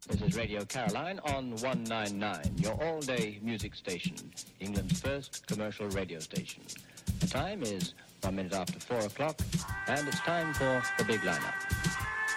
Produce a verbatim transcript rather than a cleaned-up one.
This is Radio Caroline on one ninety-nine, your all-day music station, England's first commercial radio station. The time is one minute after four o'clock, and it's time for the big lineup.